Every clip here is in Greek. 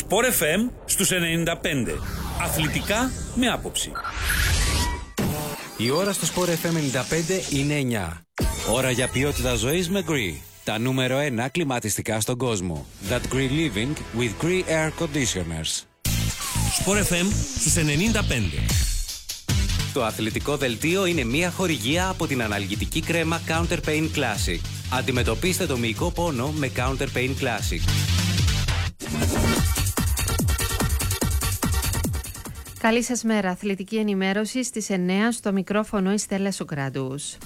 Sport FM στους 95. Αθλητικά με άποψη. Η ώρα στο Sport FM 95 είναι 9. Ώρα για ποιότητα ζωής με Gree. Τα νούμερο 1 κλιματιστικά στον κόσμο. That Gree Living with Gree Air Conditioners. Sport FM στους 95. Το αθλητικό δελτίο είναι μια χορηγία από την αναλγητική κρέμα Counter Pain Classic. Αντιμετωπίστε το μυϊκό πόνο με Counter Pain Classic. Καλή σας μέρα. Αθλητική ενημέρωση στις 9 στο μικρόφωνο η Στέλλα Σοκράτους.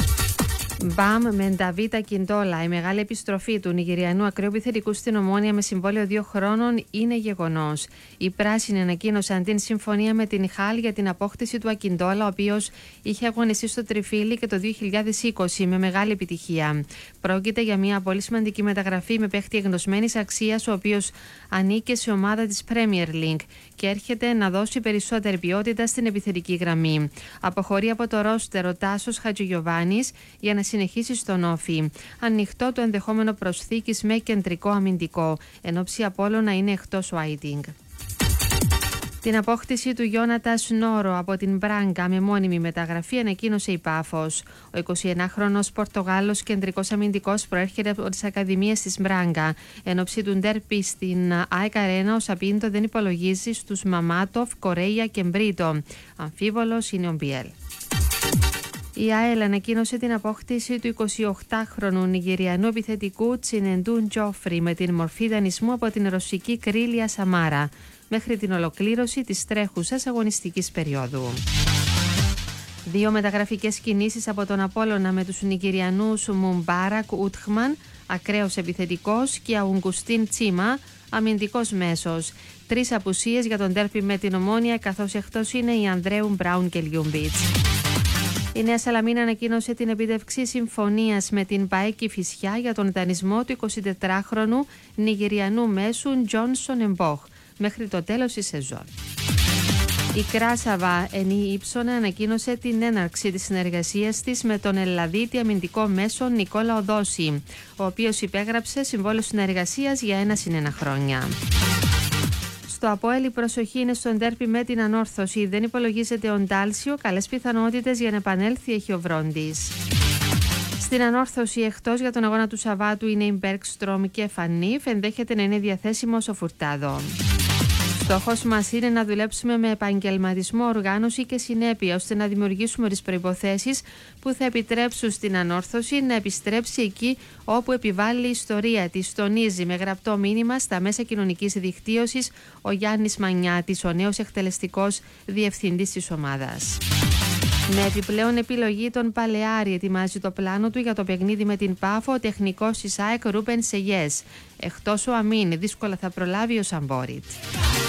Μπαμ με Νταβίτα Κιντόλα. Η μεγάλη επιστροφή του Νιγηριανού ακραίου επιθετικού στην Ομόνοια με συμβόλαιο 2 χρόνων είναι γεγονός. Οι πράσινοι ανακοίνωσαν την συμφωνία με την Χάλ για την απόκτηση του Ακιντόλα, ο οποίος είχε αγωνιστεί στο Τριφύλι και το 2020 με μεγάλη επιτυχία. Πρόκειται για μια πολύ σημαντική μεταγραφή με παίχτη εγνωσμένης αξίας, ο οποίος ανήκε σε ομάδα της Premier League και έρχεται να δώσει περισσότερη ποιότητα στην επιθετική γραμμή. Αποχωρεί από το ρόστερ ο Τάσος Χατζηγιοβάνης για να συνεχίσει στον Όφι. Ανοιχτό το ενδεχόμενο προσθήκης με κεντρικό αμυντικό, εν όψη Απόλλωνα είναι εκτός ο Άιτινγκ. Την απόκτηση του Γιώνατα Νόρο από την Μπράγκα με μόνιμη μεταγραφή ανακοίνωσε η Πάφος. Ο 21χρονος Πορτογάλος κεντρικός αμυντικός προέρχεται από τις ακαδημίες της Μπράγκα. Εν ώψη του ντέρπι στην ΑΕΚ Αρένα, ο Σαπίντο δεν υπολογίζει στους Μαμάτοφ, Κορέια και Μπρίτο. Αμφίβολος είναι ο Μπιέλ. Η ΑΕΛ ανακοίνωσε την απόκτηση του 28χρονου Νιγηριανού επιθετικού Τσινεντούν Τζόφρι με την μορφή δανεισμού από την ρωσική Κρίλια Σαμάρα μέχρι την ολοκλήρωση της τρέχουσας αγωνιστικής περίοδου. 2 μεταγραφικές κινήσεις από τον Απόλλωνα με τους Νιγηριανούς Μουμπάρακ Ούτχμαν, ακραίος επιθετικός, και Αουγκουστίν Τσίμα, αμυντικός μέσος. 3 απουσίες για τον ντέρπι με την Ομόνοια, καθώς εκτός είναι οι Ανδρέου Μπράουν και Λιούμπιτς. Η Νέα Σαλαμίνα ανακοίνωσε την επίτευξη συμφωνίας με την ΠΑΕ Κηφισιά για τον δανεισμό του 24χρονου Νιγηριανού μέσου Τζόνσον Εμπόχ μέχρι το τέλος της σεζόν. Η Κράσαβα Ενή Ήψονα ανακοίνωσε την έναρξη της συνεργασίας της με τον Ελλαδίτη αμυντικό μέσο Νικόλα Οδόση, ο οποίος υπέγραψε συμβόλαιο συνεργασίας για 1+1 χρόνια. Στο ΑΠΟΕΛ η προσοχή είναι στον ντέρπι με την Ανόρθωση. Δεν υπολογίζεται ο Ντάλσιο, καλές πιθανότητες για να επανέλθει έχει ο Βρόντις. Στην Ανόρθωση εκτός για τον αγώνα του Σαββάτου είναι η Μπέρκστρομ και Φανίφ, ενδέχεται να είναι διαθέσιμος ο Φουρτάδο. Στόχος μας είναι να δουλέψουμε με επαγγελματισμό, οργάνωση και συνέπεια, ώστε να δημιουργήσουμε τις προϋποθέσεις που θα επιτρέψουν στην Ανόρθωση να επιστρέψει εκεί όπου επιβάλλει η ιστορία της, τονίζει με γραπτό μήνυμα στα μέσα κοινωνικής δικτύωσης ο Γιάννης Μανιάτης, ο νέος εκτελεστικός διευθυντής της ομάδας. Με επιπλέον επιλογή τον Παλαιάρη ετοιμάζει το πλάνο του για το παιχνίδι με την Πάφο ο τεχνικός της ΑΕΚ Ρούπεν Σεγιές. Εκτός ο Αμίν, δύσκολα θα προλάβει ο Σαμπόριτ.